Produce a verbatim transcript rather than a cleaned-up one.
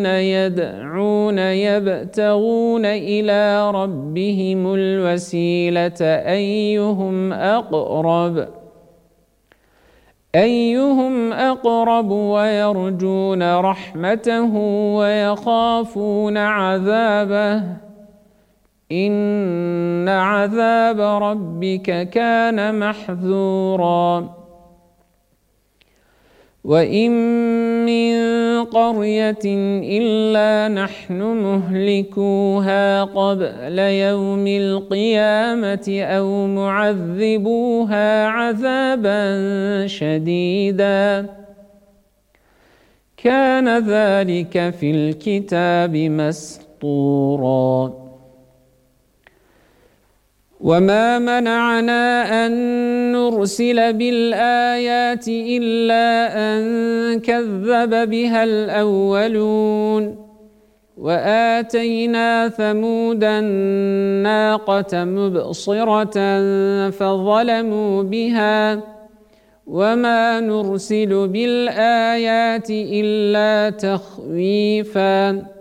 يدعون يبتغون إلى ربهم الوسيلة أيهم أقرب أيهم أقرب ويرجون رحمته ويخافون عذابه إن عذاب ربك كان محذورا وإن من قرية إلا نحن مهلكوها قبل يوم القيامة أو معذبوها عذابا شديدا كان ذلك في الكتاب مسطورا وما منعنا أن نرسل بالآيات إلا أن كذب بها الأولون وآتينا ثمود الناقة مبصرة فظلموا بها وما نرسل بالآيات إلا تخويفا